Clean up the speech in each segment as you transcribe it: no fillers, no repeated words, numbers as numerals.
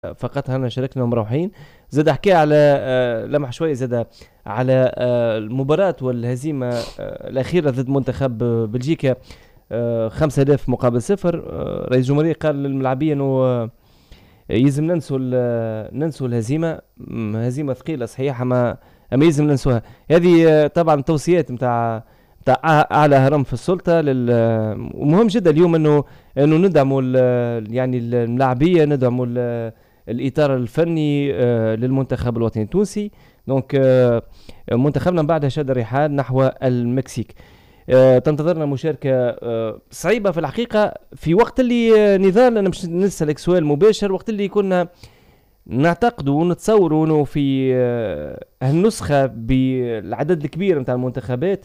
فقط هنا شاركنا مروحين. زاد حكي على لمح شوي زاد على المباراة والهزيمة الأخيرة ضد منتخب بلجيكا 5 أهداف مقابل 0. رئيس الجمهورية قال للملاعبية أنه يلزم ننسوا الهزيمة، هزيمة ثقيلة صحيحة ما يلزم ننسوها. هذه طبعا توصيات متاع اعلى هرم في السلطه ومهم جدا اليوم انه ندعموا يعني الملاعبيه، ندعموا الاطار الفني للمنتخب الوطني التونسي. دونك منتخبنا بعدها شد الرحال نحو المكسيك. تنتظرنا مشاركه صعيبه في الحقيقه في وقت اللي نضال. انا مش نسالك سؤال مباشر، وقت اللي كنا نعتقدوا ونتصوروا انه في هالنسخه بالعدد الكبير نتاع المنتخبات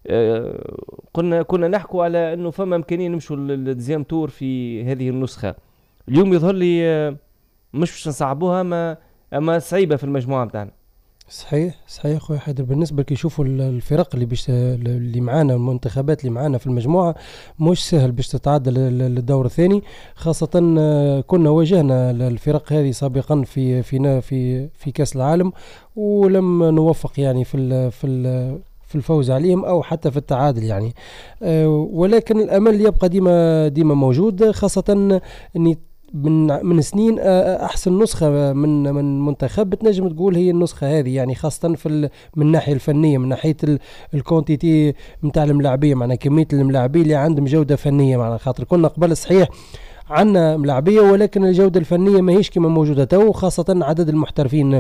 كنا نحكوا على انه فما امكانيه نمشوا للديزيام تور في هذه النسخه. اليوم يظهر لي مش نصعبوها، اما صعيبه في المجموعه بتاعنا. صحيح خويا حيدر. بالنسبه كي يشوفوا الفرق اللي معانا، المنتخبات اللي معانا في المجموعه، مش سهل باش تتعدى للدور الثاني، خاصه كنا واجهنا الفرق هذه سابقا في كاس العالم ولم نوفق يعني في الفوز عليهم او حتى في التعادل يعني. ولكن الامل يبقى ديما موجود، خاصه اني من سنين احسن نسخه من منتخب تنجم تقول هي النسخه هذه، يعني خاصه من الناحيه الفنيه، من ناحيه الكونتيتي نتاع الملاعبيه، معنا كميه الملاعبيه اللي عندهم جوده فنيه. معنا خاطر كنا قبل صحيح عندنا ملاعبيه، ولكن الجوده الفنيه ماهيش كما موجوده تو، خاصه عدد المحترفين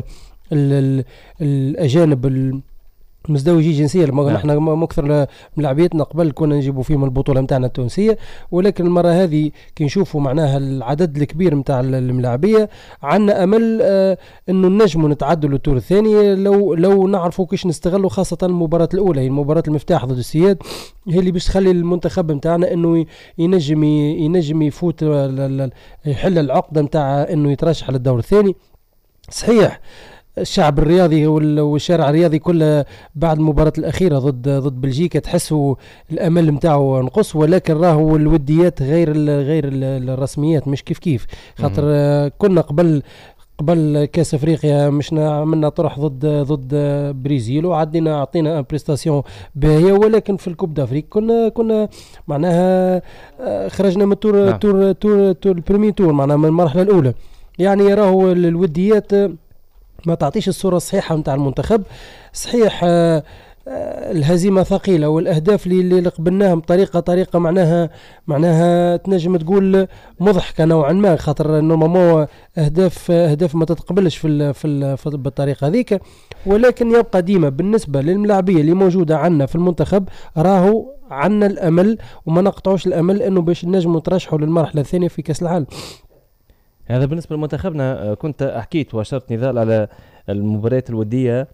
الاجانب مزدوجي جنسية. نحن مكثر ملاعبيتنا قبل كنا نجيبوا فيهم البطولة متاعنا التونسية، ولكن المرة هذه كي نشوفوا معناها العدد الكبير متاع الملاعبية، عنا أمل أنه نجموا نتعدوا للدور الثاني لو نعرفوا كيش نستغلوا، خاصة المباراة الأولى هي المباراة المفتاح ضد السياد، هي اللي باش تخلي المنتخب متاعنا أنه ينجم يفوت يحل العقدة متاع أنه يترشح للدور الثاني. صحيح الشعب الرياضي والشارع الرياضي كله بعد المباراة الأخيرة ضد بلجيكا تحسوا الأمل متاعه نقص، ولكن راهو الوديات غير الرسميات مش كيف خاطر كنا قبل كاس افريقيا مشنا عملنا طرح ضد برازيل وعدينا عطينا بريستاسيون باهيه، ولكن في الكوب دافريك كنا معناها خرجنا من تور البريمي تور، معناها من المرحله الاولى. يعني راهو الوديات ما تعطيش الصورة الصحيحة متاع المنتخب. صحيح الهزيمة ثقيلة، والأهداف اللي قبلناها بطريقة معناها تنجم تقول مضحكة نوعا ما، خاطر نورمالمون أهداف ما تتقبلش في بالطريقة ذيك. ولكن يبقى ديما بالنسبة للملاعبية اللي موجودة عنا في المنتخب راهو عنا الأمل، وما نقطعوش الأمل أنه باش نجموا نترشحوا للمرحلة الثانية في كأس العالم. هذا بالنسبة لمنتخبنا. كنت أحكيت وأشرت نضال على المباريات الودية.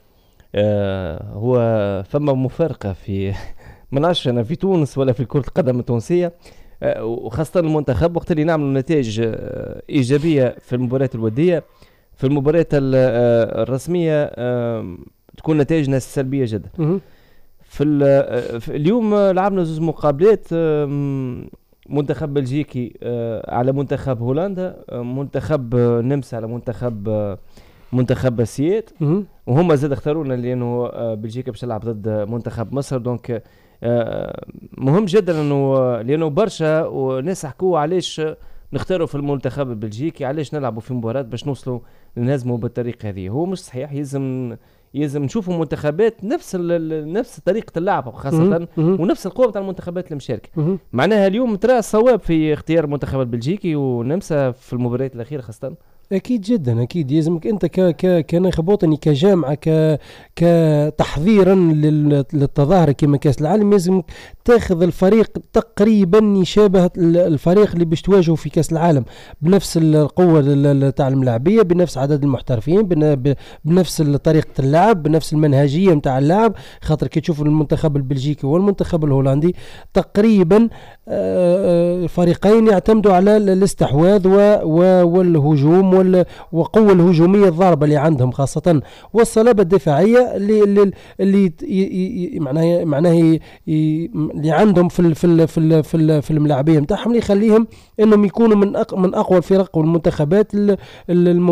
هو فما مفارقة في منعرفش أنا في تونس ولا في كرة القدم التونسية، وخاصة المنتخب وقت اللي نعمل نتائج إيجابية في المباريات الودية، في المباريات الرسمية تكون نتائجنا سلبية جدا. في اليوم لعبنا 2 مقابلات، منتخب بلجيكي على منتخب هولندا، منتخب نمسا على منتخب السياد، وهم زاد اختارونا لانه بلجيكا باش تلعب ضد منتخب مصر. دونك مهم جدا انه لانه برشا وناس حكوا علاش نختاروا في المنتخب البلجيكي، علاش نلعبوا في مباراة باش نوصلوا نهزموا بالطريقه هذه. هو مش صحيح، يلزم نشوفوا منتخبات نفس طريقة اللعب خاصة ونفس القوة تاع المنتخبات المشاركة. معناها اليوم ترى الصواب في اختيار المنتخب البلجيكي ونمسا في المباريات الأخيرة خاصة. اكيد جدا، اكيد يلزمك انت كناخب وطني كجامعه كتحضيرا للتظاهر كما كاس العالم، يلزمك تاخذ الفريق تقريبا يشابه الفريق اللي باش تواجهه في كاس العالم، بنفس القوه تاع الملاعبيه، بنفس عدد المحترفين، بنفس طريقه اللعب. اللعب بنفس المنهجيه نتاع اللعب. خاطر كي تشوف المنتخب البلجيكي والمنتخب الهولندي تقريبا فريقين يعتمدوا على الاستحواذ والهجوم وقوة الهجومية الضاربة اللي عندهم، خاصة والصلابة الدفاعية اللي معناها اللي عندهم في الملاعبية نتاعهم، اللي يخليهم انهم يكونوا من اقوى الفرق والمنتخبات